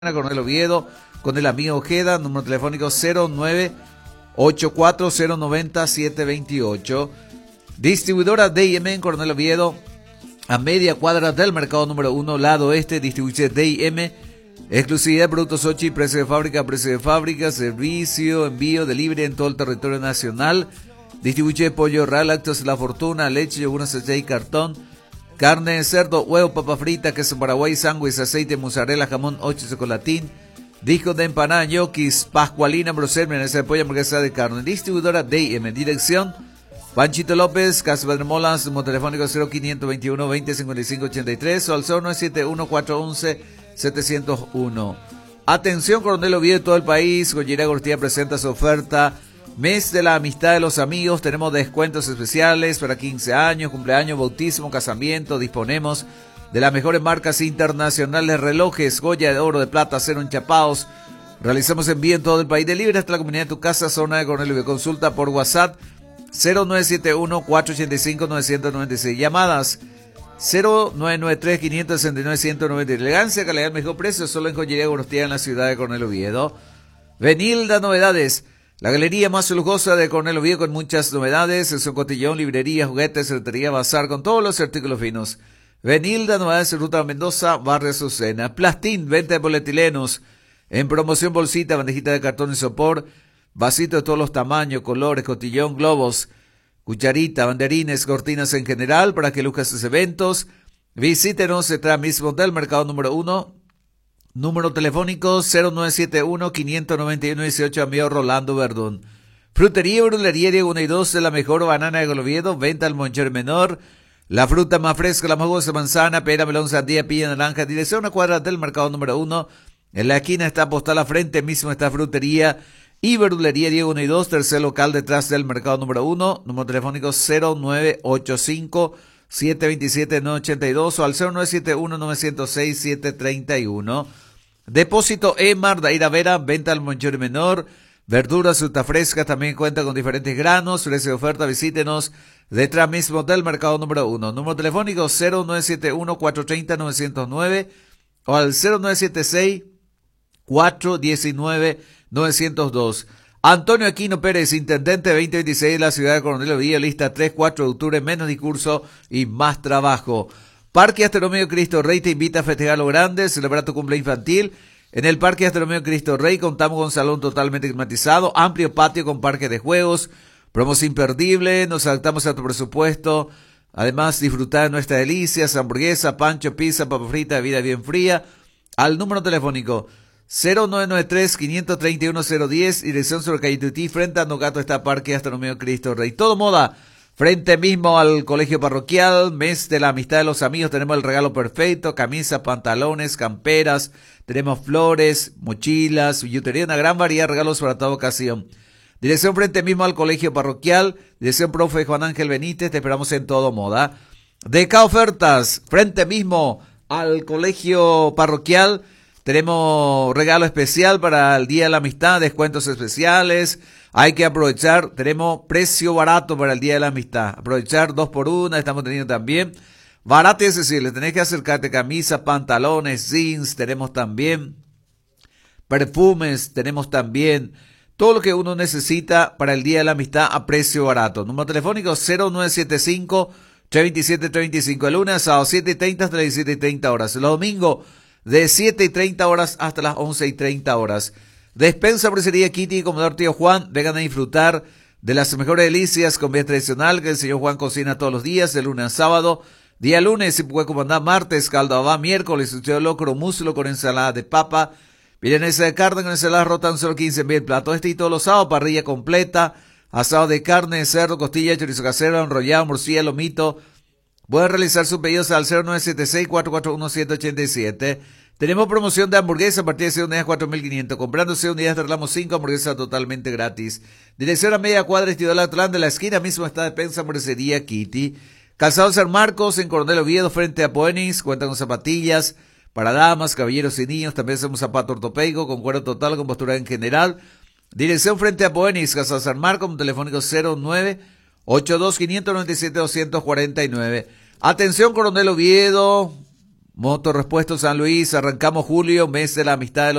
Coronel Oviedo, con el amigo Ojeda, número telefónico 0984090728. Distribuidora D&M en Coronel Oviedo, a media cuadra del mercado número 1, lado oeste, distribuye D&M, exclusividad de productos Ochi, precio de fábrica, servicio, envío de libre en todo el territorio nacional. Distribuye pollo real, lácteos La Fortuna, leche, yogur, aceite y cartón. Carne de cerdo, huevo, papa frita, queso paraguay, sándwich, aceite, mozzarella, jamón, ocho, chocolatín. Discos de empanada, ñoquis, pascualina, brocel, milanesa de pollo, hamburguesa de carne. Distribuidora D&M. Dirección Panchito López, Casa Padre Molas, número telefónico 0521 20 55 83 o al 0971 411 701. Atención, Coronel Oviedo de todo el país. Joyería Gortía presenta su oferta Mes de la Amistad de los Amigos. Tenemos descuentos especiales para 15 años, cumpleaños, bautismo, casamiento. Disponemos de las mejores marcas internacionales, relojes, joya de oro, de plata, acero, enchapados. Realizamos envío en todo el país, delivery hasta la comunidad de tu casa, zona de Coronel Oviedo. Consulta por WhatsApp 0971-485-996. Llamadas 0993-569-190. Elegancia, calidad, mejor precio, solo en Joyería Gortía en la ciudad de Coronel Oviedo. Benilda Novedades, la galería más lujosa de Coronel Oviedo con muchas novedades, es un cotillón, librería, juguetes, ferretería, bazar con todos los artículos finos. Benilda Novedades, Ruta Mendoza, Barrio Azucena. Plastín, venta de polietilenos, en promoción bolsita, bandejita de cartón y sopor, vasitos de todos los tamaños, colores, cotillón, globos, cucharita, banderines, cortinas en general, para que luzcas sus eventos. Visítenos detrás mismo del mercado número 1. Número telefónico 0971-591-18, amigo Rolando Verdún. Frutería y Brulería Diego 1 y 2, la mejor banana de Oviedo, venta al monchero menor. La fruta más fresca, la más jugosa, manzana, pera, melón, sandía, piña, naranja. Dirección una cuadra del mercado número 1. En la esquina está postal a frente, mismo está Frutería y Verdulería Diego 1 y 2, tercer local detrás del mercado número 1. Número telefónico 0985-727-982 o al 0971-906-731. Depósito Emar, Daira Vera, venta al monchero menor. Verduras, fruta fresca, también cuenta con diferentes granos. Precio de oferta, visítenos detrás mismo del mercado número 1. Número telefónico 0971-430-909 o al 0976-419-902. Antonio Aquino Pérez, intendente 2026 de la ciudad de Coronel Oviedo, lista 3-4 de octubre, menos discurso y más trabajo. Parque Astronomía Cristo Rey te invita a festejar lo grande, celebrar tu cumpleaños infantil. En el Parque Astronomía Cristo Rey contamos con un salón totalmente climatizado, amplio patio con parque de juegos, promos imperdible, nos adaptamos a tu presupuesto. Además, disfrutar de nuestras delicias, hamburguesa, pancho, pizza, papa frita, bebida bien fría. Al número telefónico 0993-531-010, dirección sobre calle Tutí, frente a Nogato está Parque Astronomía Cristo Rey. Todo moda, frente mismo al colegio parroquial, mes de la amistad de los amigos, tenemos el regalo perfecto, camisas, pantalones, camperas, tenemos flores, mochilas, billutería, una gran variedad de regalos para toda ocasión. Dirección frente mismo al colegio parroquial, dirección profe Juan Ángel Benítez, te esperamos en Todo Moda. DK Ofertas, frente mismo al colegio parroquial, tenemos regalo especial para el Día de la Amistad, descuentos especiales, hay que aprovechar, tenemos precio barato para el Día de la Amistad, aprovechar 2x1, estamos teniendo también, barato es decir, le tenés que acercarte, camisas, pantalones, jeans, tenemos también perfumes, tenemos también todo lo que uno necesita para el Día de la Amistad a precio barato. Número telefónico 0975-327-325, el lunes a sábado 7:30 hasta las 17:30 horas, el domingo de 7:30 horas hasta las 11:30 horas. Despensa Bricería Kitty y Comedor Tío Juan, vengan a disfrutar de las mejores delicias con comida tradicional que el señor Juan cocina todos los días, de lunes a sábado. Día lunes, si puede comandar martes, caldo abá, miércoles, sucio de locro, muslo con ensalada de papa, milanesa de carne con ensalada rota, en solo 15,000 platos. Este y todos los sábados, parrilla completa, asado de carne, cerdo, costilla, chorizo casero, enrollado, morcilla, lomito. Pueden realizar sus pedidos al 0976-441-787. Tenemos promoción de hamburguesa a partir de 6 unidades 4.500. Comprando 6 unidades te regalamos 5 hamburguesas totalmente gratis. Dirección a media cuadra, Estilo Atlán, de la esquina mismo está Despensa Hamburguesería Kitty. Calzado San Marcos en Coronel Oviedo frente a Poenix. Cuenta con zapatillas para damas, caballeros y niños. También hacemos zapato ortopédico con cuero total, con postura en general. Dirección frente a Poenix, Calzado San Marcos, telefónico 0982-597-249. Atención Coronel Oviedo, Motorrepuestos San Luis, arrancamos julio, mes de la amistad de los